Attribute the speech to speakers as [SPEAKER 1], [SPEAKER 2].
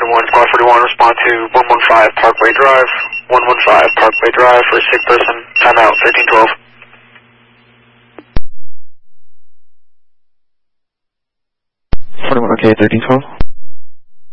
[SPEAKER 1] 41, Squad 41, respond to 115 Parkway Drive, 115 Parkway Drive for a sick person, timeout 1312.
[SPEAKER 2] 41, okay, 1312.